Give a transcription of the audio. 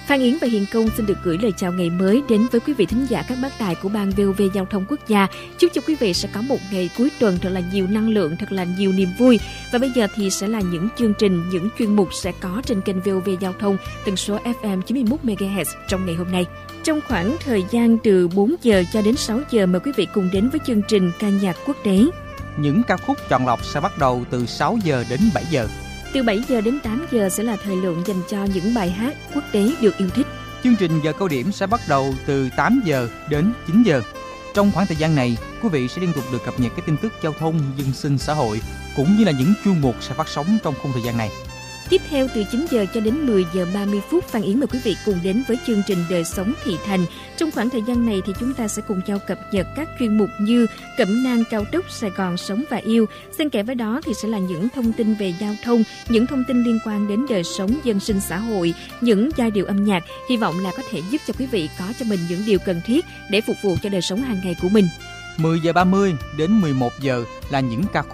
Phan Yến và Hiền Công xin được gửi lời chào ngày mới đến với quý vị thính giả các bác đài của Ban VOV Giao thông Quốc gia. Chúc cho quý vị sẽ có một ngày cuối tuần thật là nhiều năng lượng, thật là nhiều niềm vui. Và bây giờ thì sẽ là những chương trình, những chuyên mục sẽ có trên kênh VOV Giao thông tần số FM 91 MHz trong ngày hôm nay. Trong khoảng thời gian từ 4 giờ cho đến 6 giờ, mời quý vị cùng đến với chương trình ca nhạc quốc tế. Những ca khúc chọn lọc sẽ bắt đầu từ 6 giờ đến 7 giờ. Từ 7 giờ đến 8 giờ sẽ là thời lượng dành cho những bài hát quốc tế được yêu thích. Chương trình giờ cao điểm sẽ bắt đầu từ 8 giờ đến 9 giờ. Trong khoảng thời gian này, quý vị sẽ liên tục được cập nhật các tin tức giao thông, dân sinh, xã hội, cũng như là những chuyên mục sẽ phát sóng trong khung thời gian này. Tiếp theo từ 9 giờ cho đến 10 giờ 30 phút, Phan Yến mời quý vị cùng đến với chương trình Đời sống thị thành. Trong khoảng thời gian này thì chúng ta sẽ cùng nhau cập nhật các chuyên mục như Cẩm nang cao tốc Sài Gòn sống và yêu. Xen kẽ với đó thì sẽ là những thông tin về giao thông, những thông tin liên quan đến đời sống dân sinh xã hội, những giai điệu âm nhạc hy vọng là có thể giúp cho quý vị có cho mình những điều cần thiết để phục vụ cho đời sống hàng ngày của mình. 10 giờ 30 đến 11 giờ là những ca khúc